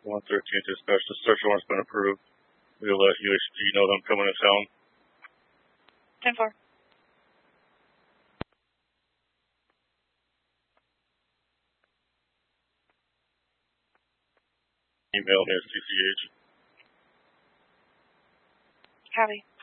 113 dispatch. The search warrant's been approved. We'll let UHG know them coming to town. 10-4. Email me at CCH. Copy.